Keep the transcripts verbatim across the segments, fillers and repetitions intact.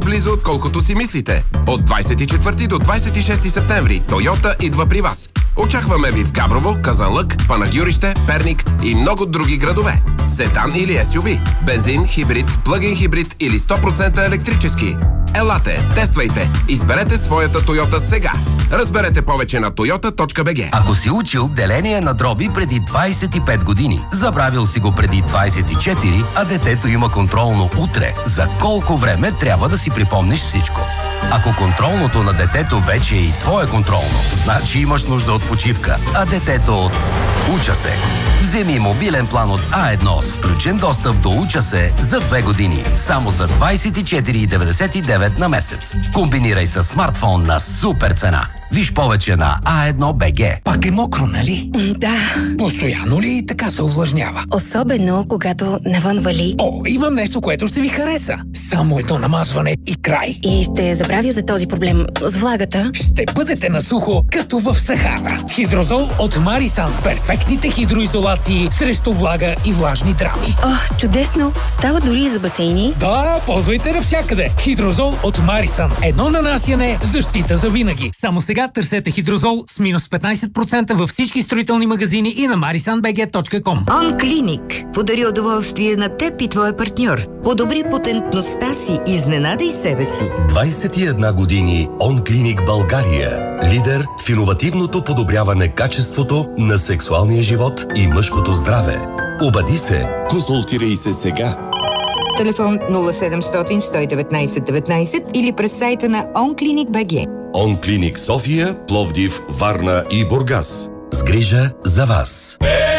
по-близо, отколкото си мислите. От двадесет и четвърти до двадесет и шести септември Тойота идва при вас. Очакваме ви в Габрово, Казанлък, Панагюрище, Перник и много други градове. Седан или ес ю ви, бензин, хибрид, плъг-ин хибрид или сто процента електрически. Елате, тествайте, изберете своята Тойота сега. Разберете повече на тойота точка би джи. Ако си учил деление на дроби преди двадесет и пет години, забравил си го преди двадесет и четири, а детето има контролно утре, за колко време трябва да си припомниш всичко? Ако контролното на детето вече е и твое контролно, значи имаш нужда от почивка, а детето от Уча се. Вземи мобилен план от А едно с включен достъп до Уча се за две години. Само за двадесет и четири деветдесет и девет на месец. Комбинирай с смартфон на супер цена. Виж повече на а едно точка би джи. Пак е мокро, нали? Да. Постоянно ли така се увлажнява? Особено, когато навън вали. О, имам нещо, което ще ви хареса. Само едно намазване и край. И ще забравя за този проблем с влагата. Ще бъдете на сухо, като в Сахара. Хидрозол от Марисан. Перфектните хидроизолации срещу влага и влажни драми. О, чудесно! Става дори и за басейни. Да, ползвайте навсякъде. Хидрозол от Марисан. Едно нанасяне, защита за винаги. Само сега търсете хидрозол с минус петнадесет процента във всички строителни магазини и на марисан би джи точка ком. OnClinic подари удоволствие на теб и твоя партньор. Подобри потентността си, изненадай себе си. двадесет и една години OnClinic България. Лидер в иновативното подобряване качеството на сексуалния живот и мъжкото здраве. Обади се. Консултирай се сега. Телефон нула седемстотин сто и деветнадесет деветнадесет или през сайта на OnClinic точка би джи. OnClinic София, Пловдив, Варна и Бургас. С грижа за вас.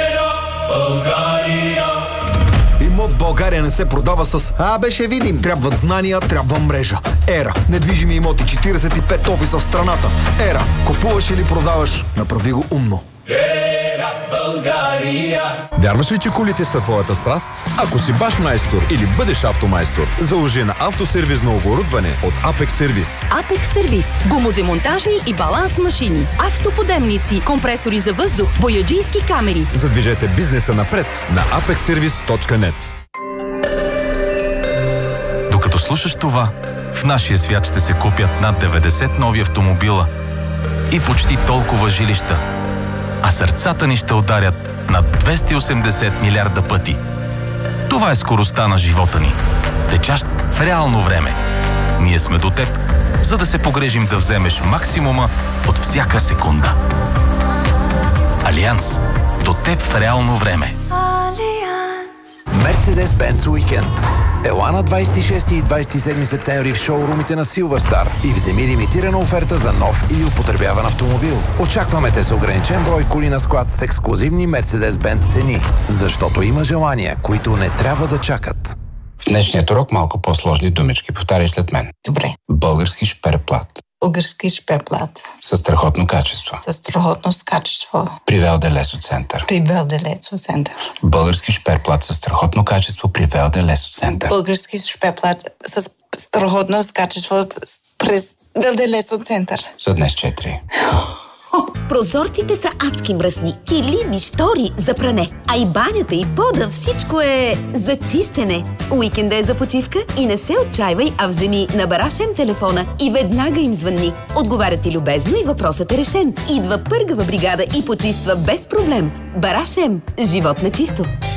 Имот в България не се продава с «А, беше видим». Трябват знания, трябва мрежа. Ера. Недвижими имоти, четиридесет и пет офиса в страната. Ера. Купуваш или продаваш? Направи го умно. България. Вярваш ли, че колите са твоята страст? Ако си баш майстор или бъдеш автомайстор, заложи на автосервизно оборудване от Апекс Сервис. Апекс Сервис. Гумодемонтажни и баланс машини, автоподемници, компресори за въздух, бояджийски камери. Задвижете бизнеса напред на апекс сервис точка нет. Докато слушаш това, в нашия свят ще се купят над деветдесет нови автомобила и почти толкова жилища. А сърцата ни ще ударят над двеста и осемдесет милиарда пъти. Това е скоростта на живота ни, течащ в реално време. Ние сме до теб, за да се погрежим да вземеш максимума от всяка секунда. Алианс. До теб в реално време. Мерцедес-Бенц уикенд. Ела на двадесет и шести и двадесет и седми септември в шоурумите на Силвърстар и вземи лимитирана оферта за нов или употребяван автомобил. Очакваме те с ограничен брой коли на склад с ексклузивни Мерцедес-Бенц цени, защото има желания, които не трябва да чакат. В днешният урок малко по-сложни думички. Повтаряй след мен. Добре. Български шперплат. Български шперплат. Със страхотно качество. Със страхотно качество. При Велде Лесо Център. При Велде Лесо Център. Български шперплат със страхотно качество при Велде Лесо Център. Български шперплат с страхотно качество през Велде Лесо Център. За днес четири. Прозорците са адски мръсни, килими, штори за пране, а и банята и пода, всичко е за чистене. Уикенда е за почивка и не се отчайвай, а вземи на Барашем телефона и веднага им звънни. Отговарят ти любезно и въпросът е решен. Идва пъргава бригада и почиства без проблем. Барашем. Живот на чисто.